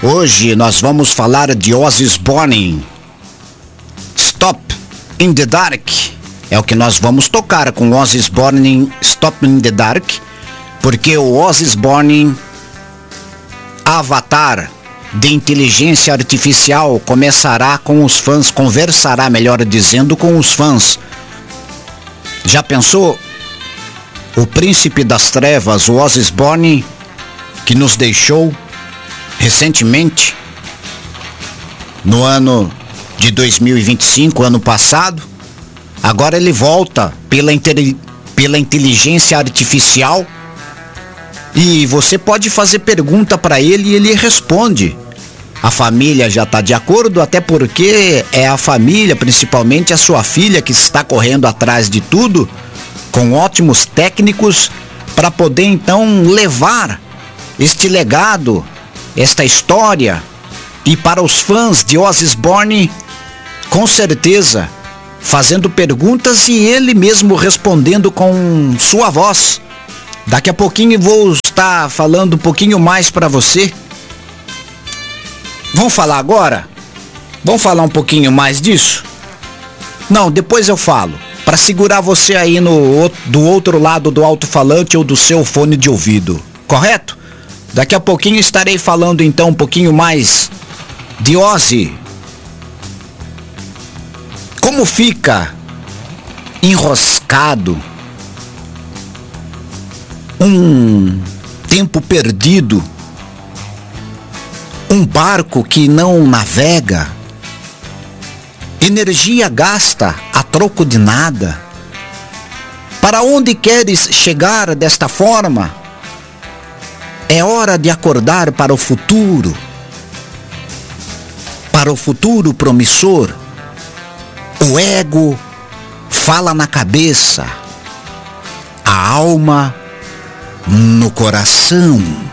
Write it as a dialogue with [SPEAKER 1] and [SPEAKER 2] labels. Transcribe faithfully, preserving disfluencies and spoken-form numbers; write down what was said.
[SPEAKER 1] Hoje nós vamos falar de Ozzy Osbourne. Stop in the Dark é o que nós vamos tocar com Ozzy Osbourne, Stop in the Dark, porque o Ozzy Osbourne, avatar de inteligência artificial, começará com os fãs, conversará, melhor dizendo, com os fãs. Já pensou? O príncipe das trevas, o Ozzy Osbourne, que nos deixou recentemente, no ano de dois mil e vinte e cinco, ano passado, agora ele volta pela, inte- pela inteligência artificial, e você pode fazer pergunta para ele e ele responde. A família já está de acordo, até porque é a família, principalmente a sua filha, que está correndo atrás de tudo, com ótimos técnicos, para poder então levar este legado, esta história, e para os fãs de Ozzy Osbourne, com certeza, fazendo perguntas e ele mesmo respondendo com sua voz. Daqui a pouquinho vou estar falando um pouquinho mais para você. Vamos falar agora? Vamos falar um pouquinho mais disso? Não, depois eu falo, para segurar você aí no, do outro lado do alto-falante ou do seu fone de ouvido, correto? Daqui a pouquinho estarei falando então um pouquinho mais de Ozzy. Como fica enroscado um tempo perdido, um barco que não navega, energia gasta a troco de nada. Para onde queres chegar desta forma? É hora de acordar para o futuro, para o futuro promissor. O ego fala na cabeça, a alma no coração.